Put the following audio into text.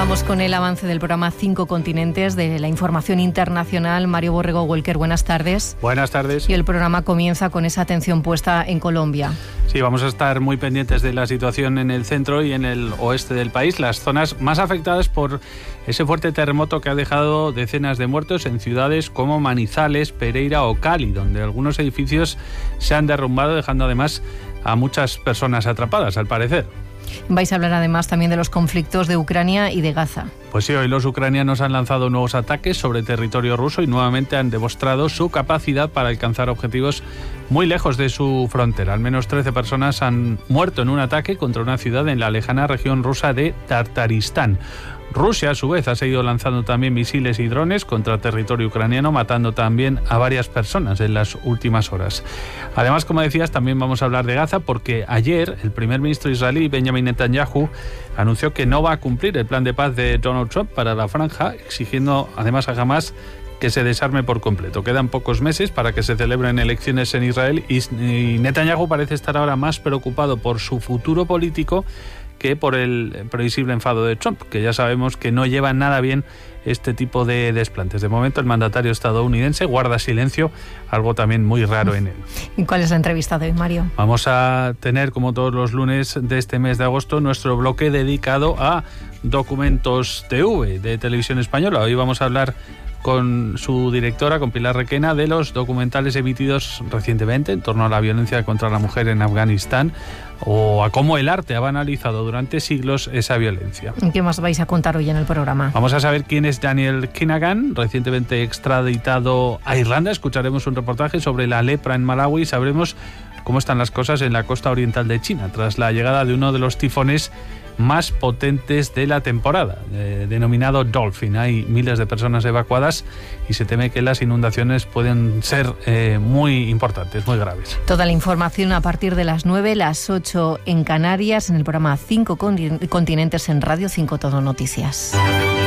Vamos con el avance del programa 5 Continentes de la información internacional. Mario Borrego Welker, buenas tardes. Buenas tardes. Y el programa comienza con esa atención puesta en Colombia. Sí, vamos a estar muy pendientes de la situación en el centro y en el oeste del país, las zonas más afectadas por ese fuerte terremoto que ha dejado decenas de muertos en ciudades como Manizales, Pereira o Cali, donde algunos edificios se han derrumbado, dejando además a muchas personas atrapadas, al parecer. Vais a hablar además también de los conflictos de Ucrania y de Gaza. Pues sí, hoy los ucranianos han lanzado nuevos ataques sobre territorio ruso y nuevamente han demostrado su capacidad para alcanzar objetivos muy lejos de su frontera. Al menos 13 personas han muerto en un ataque contra una ciudad en la lejana región rusa de Tartaristán. Rusia, a su vez, ha seguido lanzando también misiles y drones contra territorio ucraniano, matando también a varias personas en las últimas horas. Además, como decías, también vamos a hablar de Gaza, porque ayer el primer ministro israelí, Benjamin Netanyahu, anunció que no va a cumplir el plan de paz de Donald Trump para la franja, exigiendo además a Hamás que se desarme por completo. Quedan pocos meses para que se celebren elecciones en Israel y Netanyahu parece estar ahora más preocupado por su futuro político que por el previsible enfado de Trump, que ya sabemos que no lleva nada bien este tipo de desplantes. De momento, el mandatario estadounidense guarda silencio, algo también muy raro en él. ¿Y cuál es la entrevista de hoy, Mario? Vamos a tener, como todos los lunes de este mes de agosto, nuestro bloque dedicado a Documentos TV de Televisión Española. Hoy vamos a hablar con su directora, con Pilar Requena, de los documentales emitidos recientemente en torno a la violencia contra la mujer en Afganistán o a cómo el arte ha banalizado durante siglos esa violencia. ¿Qué más vais a contar hoy en el programa? Vamos a saber quién es Daniel Kinagan, recientemente extraditado a Irlanda. Escucharemos un reportaje sobre la lepra en Malawi y sabremos cómo están las cosas en la costa oriental de China tras la llegada de uno de los tifones más potentes de la temporada, denominado Dolphin. Hay miles de personas evacuadas y se teme que las inundaciones pueden ser muy importantes, muy graves. Toda la información a partir de las 9, las 8 en Canarias, en el programa 5 Continentes en Radio 5 Todo Noticias.